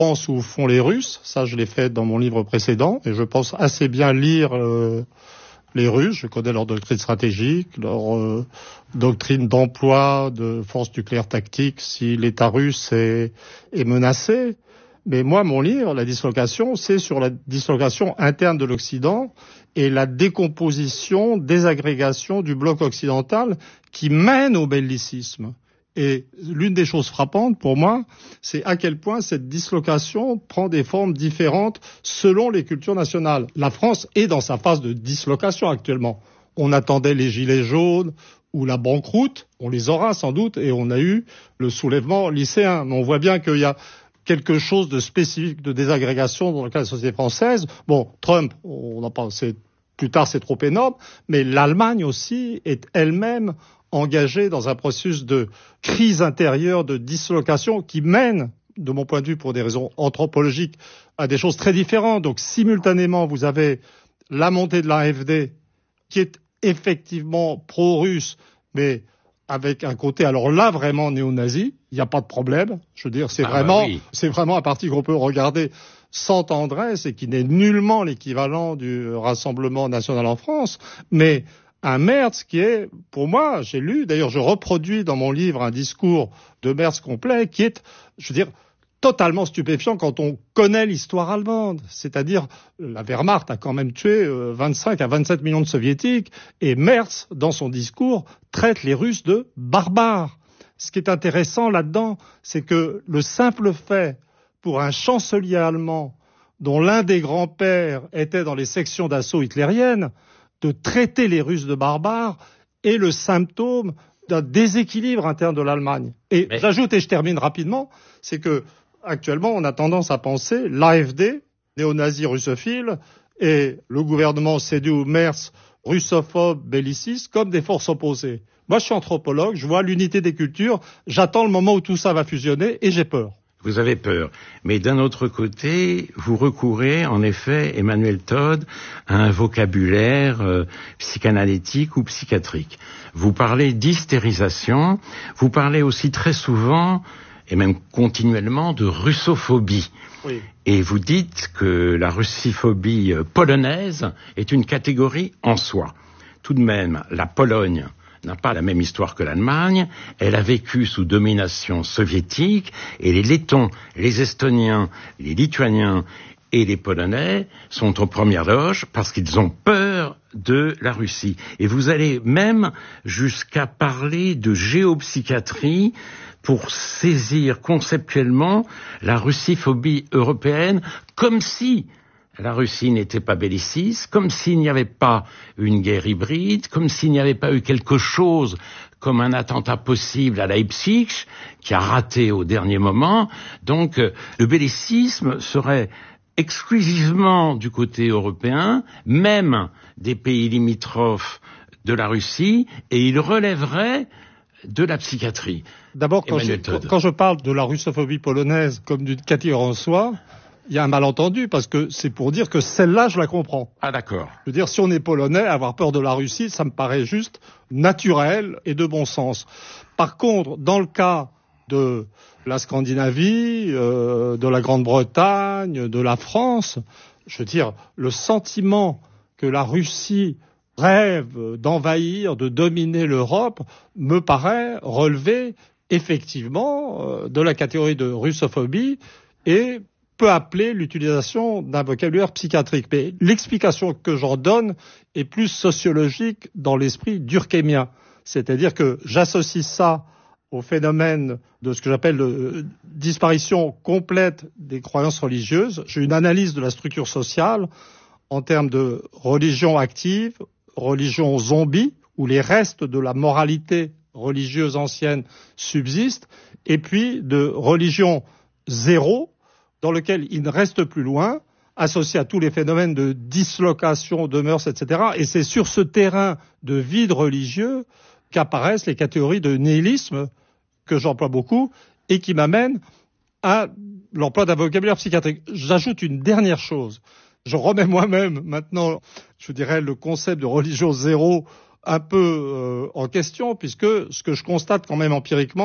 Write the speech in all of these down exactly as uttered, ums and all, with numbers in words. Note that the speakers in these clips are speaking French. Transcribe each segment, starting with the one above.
pense où font les Russes. Ça, je l'ai fait dans mon livre précédent, et je pense assez bien lire euh, les Russes. Je connais leur doctrine stratégique, leur euh, doctrine d'emploi de forces nucléaires tactiques si l'État russe est, est menacé. Mais moi, mon livre, La dislocation, c'est sur la dislocation interne de l'Occident et la décomposition, désagrégation du bloc occidental qui mène au bellicisme. Et l'une des choses frappantes pour moi, c'est à quel point cette dislocation prend des formes différentes selon les cultures nationales. La France est dans sa phase de dislocation actuellement. On attendait les gilets jaunes ou la banqueroute, on les aura sans doute, et on a eu le soulèvement lycéen. Mais on voit bien qu'il y a quelque chose de spécifique de désagrégation dans le cas de la société française. Bon, Trump, on en parle, c'est, plus tard c'est trop énorme, mais l'Allemagne aussi est elle-même engagée dans un processus de crise intérieure, de dislocation qui mène, de mon point de vue, pour des raisons anthropologiques, à des choses très différentes. Donc simultanément, vous avez la montée de l'A F D qui est effectivement pro-russe, mais avec un côté, alors là, vraiment néo-nazi, il n'y a pas de problème. Je veux dire, c'est ah vraiment, bah oui. c'est vraiment un parti qu'on peut regarder sans tendresse et qui n'est nullement l'équivalent du Rassemblement national en France, mais un Merz qui est, pour moi, j'ai lu, d'ailleurs je reproduis dans mon livre un discours de Merz complet qui est, je veux dire, totalement stupéfiant quand on connaît l'histoire allemande. C'est-à-dire, la Wehrmacht a quand même tué vingt-cinq à vingt-sept millions de soviétiques et Merz, dans son discours, traite les Russes de barbares. Ce qui est intéressant là-dedans, c'est que le simple fait pour un chancelier allemand dont l'un des grands-pères était dans les sections d'assaut hitlériennes, de traiter les Russes de barbares est le symptôme d'un déséquilibre interne de l'Allemagne. Et Mais... j'ajoute, et je termine rapidement, c'est que actuellement on a tendance à penser l'A F D, néo-nazi russophile, et le gouvernement C D U-Merz, russophobe, belliciste, comme des forces opposées. Moi je suis anthropologue, je vois l'unité des cultures, j'attends le moment où tout ça va fusionner et j'ai peur. Vous avez peur. Mais d'un autre côté, vous recourez, en effet, Emmanuel Todd, à un vocabulaire euh, psychanalytique ou psychiatrique. Vous parlez d'hystérisation, vous parlez aussi très souvent, et même continuellement, de russophobie. Oui. Et vous dites que la russophobie polonaise est une catégorie en soi. Tout de même, la Pologne n'a pas la même histoire que l'Allemagne, elle a vécu sous domination soviétique, et les Lettons, les Estoniens, les Lituaniens et les Polonais sont aux premières loges parce qu'ils ont peur de la Russie. Et vous allez même jusqu'à parler de géopsychiatrie pour saisir conceptuellement la russophobie européenne, comme si la Russie n'était pas belliciste, comme s'il n'y avait pas une guerre hybride, comme s'il n'y avait pas eu quelque chose comme un attentat possible à Leipzig, qui a raté au dernier moment. Donc, le bellicisme serait exclusivement du côté européen, même des pays limitrophes de la Russie, et il relèverait de la psychiatrie. D'abord, quand je, quand je parle de la russophobie polonaise comme d'une catégorie en soi, il y a un malentendu, parce que c'est pour dire que celle-là, je la comprends. Ah, d'accord. Je veux dire, si on est polonais, avoir peur de la Russie, ça me paraît juste naturel et de bon sens. Par contre, dans le cas de la Scandinavie, euh, de la Grande-Bretagne, de la France, je veux dire, le sentiment que la Russie rêve d'envahir, de dominer l'Europe, me paraît relever effectivement euh, de la catégorie de russophobie et peut appeler l'utilisation d'un vocabulaire psychiatrique. Mais l'explication que j'en donne est plus sociologique dans l'esprit durkheimien. C'est-à-dire que j'associe ça au phénomène de ce que j'appelle la disparition complète des croyances religieuses. J'ai une analyse de la structure sociale en termes de religion active, religion zombie, où les restes de la moralité religieuse ancienne subsistent, et puis de religion zéro, dans lequel il ne reste plus loin, associé à tous les phénomènes de dislocation de mœurs, et cetera. Et c'est sur ce terrain de vide religieux qu'apparaissent les catégories de nihilisme, que j'emploie beaucoup, et qui m'amènent à l'emploi d'un vocabulaire psychiatrique. J'ajoute une dernière chose. Je remets moi-même maintenant, je dirais, le concept de religion zéro un peu euh, en question, puisque ce que je constate quand même empiriquement,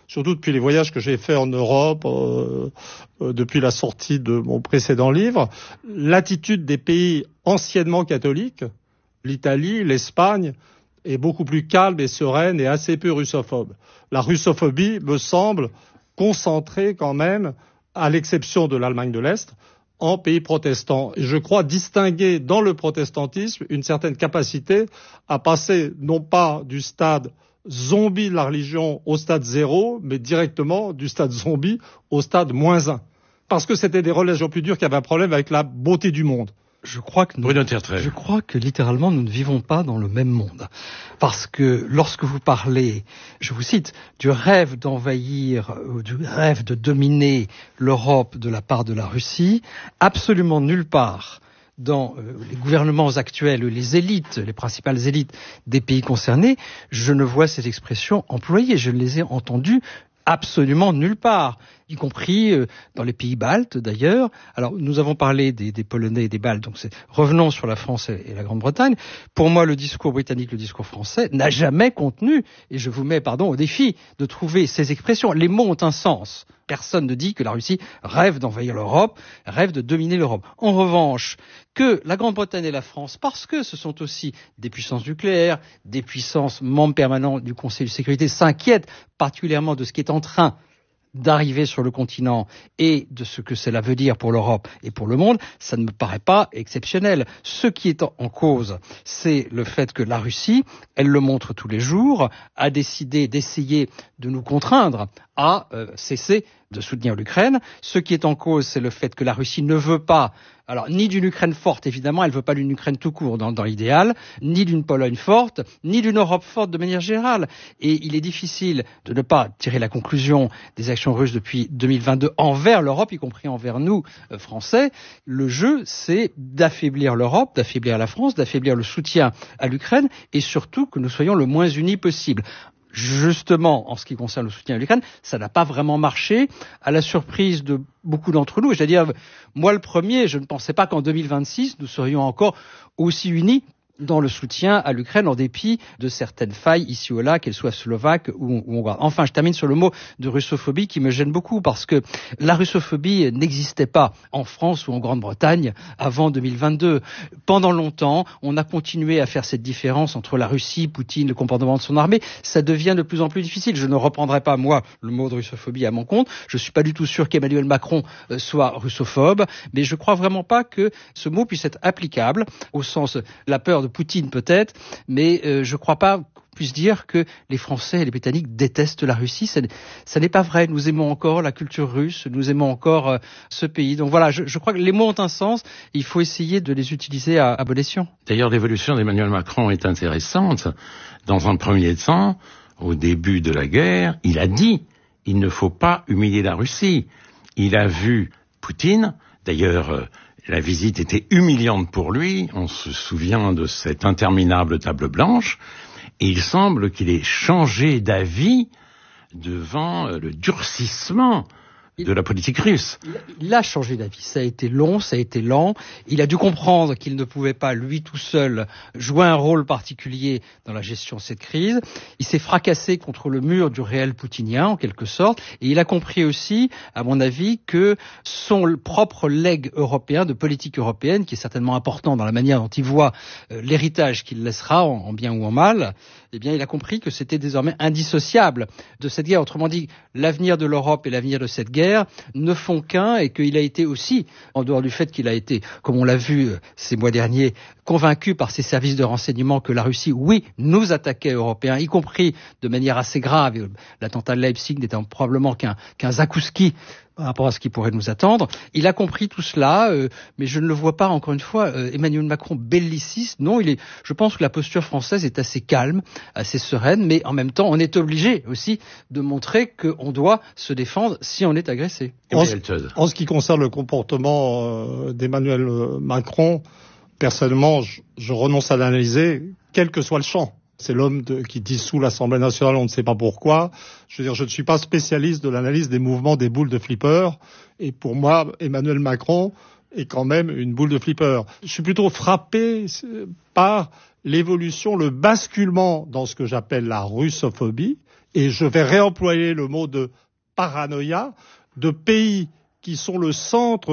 surtout depuis les voyages que j'ai faits en Europe, euh, euh, depuis la sortie de mon précédent livre, l'attitude des pays anciennement catholiques, l'Italie, l'Espagne, est beaucoup plus calme et sereine et assez peu russophobe. La russophobie me semble concentrée quand même, à l'exception de l'Allemagne de l'Est, en pays protestants. Et je crois distinguer dans le protestantisme une certaine capacité à passer non pas du stade zombie de la religion au stade zéro, mais directement du stade zombie au stade moins un. Parce que c'était des religions plus dures qui avaient un problème avec la beauté du monde. Je crois que nous, je crois que littéralement nous ne vivons pas dans le même monde. Parce que lorsque vous parlez, je vous cite, du rêve d'envahir, ou du rêve de dominer l'Europe de la part de la Russie, absolument nulle part dans euh, les gouvernements actuels, les élites, les principales élites des pays concernés, je ne vois ces expressions employées. Je ne les ai entendues absolument nulle part, y compris euh, dans les pays baltes d'ailleurs. Alors nous avons parlé des, des Polonais et des Baltes, donc c'est, revenons sur la France et, et la Grande-Bretagne. Pour moi, le discours britannique, le discours français n'a jamais contenu, et je vous mets pardon au défi de trouver ces expressions. Les mots ont un sens. Personne ne dit que la Russie rêve d'envahir l'Europe, rêve de dominer l'Europe. En revanche, que la Grande-Bretagne et la France, parce que ce sont aussi des puissances nucléaires, des puissances membres permanents du Conseil de sécurité, s'inquiètent particulièrement de ce qui est en train d'arriver sur le continent et de ce que cela veut dire pour l'Europe et pour le monde, ça ne me paraît pas exceptionnel. Ce qui est en cause, c'est le fait que la Russie, elle le montre tous les jours, a décidé d'essayer de nous contraindre à euh, cesser de soutenir l'Ukraine. Ce qui est en cause, c'est le fait que la Russie ne veut pas, alors ni d'une Ukraine forte, évidemment, elle ne veut pas d'une Ukraine tout court dans, dans l'idéal, ni d'une Pologne forte, ni d'une Europe forte de manière générale. Et il est difficile de ne pas tirer la conclusion des actions russes depuis deux mille vingt-deux envers l'Europe, y compris envers nous, euh, Français. Le jeu, c'est d'affaiblir l'Europe, d'affaiblir la France, d'affaiblir le soutien à l'Ukraine, et surtout que nous soyons le moins unis possible. Justement, en ce qui concerne le soutien à l'Ukraine, ça n'a pas vraiment marché, à la surprise de beaucoup d'entre nous. C'est-à-dire, moi le premier, je ne pensais pas qu'en deux mille vingt-six, nous serions encore aussi unis dans le soutien à l'Ukraine en dépit de certaines failles ici ou là, qu'elles soient slovaques ou, ou hongroises. Enfin, je termine sur le mot de russophobie qui me gêne beaucoup parce que la russophobie n'existait pas en France ou en Grande-Bretagne avant deux mille vingt-deux. Pendant longtemps, on a continué à faire cette différence entre la Russie, Poutine, le comportement de son armée. Ça devient de plus en plus difficile. Je ne reprendrai pas, moi, le mot de russophobie à mon compte. Je suis pas du tout sûr qu'Emmanuel Macron soit russophobe, mais je crois vraiment pas que ce mot puisse être applicable au sens la peur de Poutine peut-être, mais euh, je ne crois pas qu'on puisse dire que les Français et les Britanniques détestent la Russie. Ça, ça n'est pas vrai. Nous aimons encore la culture russe, nous aimons encore euh, ce pays. Donc voilà, je, je crois que les mots ont un sens. Il faut essayer de les utiliser à, à bon escient. D'ailleurs, l'évolution d'Emmanuel Macron est intéressante. Dans un premier temps, au début de la guerre, il a dit il ne faut pas humilier la Russie. Il a vu Poutine, d'ailleurs... Euh, La visite était humiliante pour lui, on se souvient de cette interminable table blanche, et il semble qu'il ait changé d'avis devant le durcissement de la politique russe. Il a changé d'avis. Ça a été long, ça a été lent. Il a dû comprendre qu'il ne pouvait pas, lui tout seul, jouer un rôle particulier dans la gestion de cette crise. Il s'est fracassé contre le mur du réel poutinien, en quelque sorte. Et il a compris aussi, à mon avis, que son propre legs européen, de politique européenne, qui est certainement important dans la manière dont il voit euh, l'héritage qu'il laissera, en, en bien ou en mal, eh bien, il a compris que c'était désormais indissociable de cette guerre. Autrement dit, l'avenir de l'Europe et l'avenir de cette guerre ne font qu'un, et qu'il a été aussi, en dehors du fait qu'il a été, comme on l'a vu ces mois derniers, convaincu par ses services de renseignement que la Russie, oui, nous attaquait Européens, y compris de manière assez grave. L'attentat de Leipzig n'était probablement qu'un, qu'un zakouski par rapport à ce qui pourrait nous attendre. Il a compris tout cela, euh, mais je ne le vois pas, encore une fois, euh, Emmanuel Macron belliciste. Non, il est. Je pense que la posture française est assez calme, assez sereine, mais en même temps, on est obligé aussi de montrer qu'on doit se défendre si on est agressé. En, en ce qui concerne le comportement euh, d'Emmanuel Macron, personnellement, je, je renonce à l'analyser, quel que soit le champ. C'est l'homme de, qui dissout l'Assemblée nationale, on ne sait pas pourquoi. Je veux dire, je ne suis pas spécialiste de l'analyse des mouvements des boules de flipper. Et pour moi, Emmanuel Macron est quand même une boule de flipper. Je suis plutôt frappé par l'évolution, le basculement dans ce que j'appelle la russophobie. et je vais réemployer le mot de paranoïa, de pays qui sont le centre